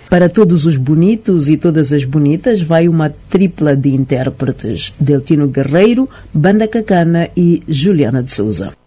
Para todos os bonitos e todas as bonitas, vai uma tripla de intérpretes: Deltino Guerreiro, Banda Cacana e Juliana de Souza.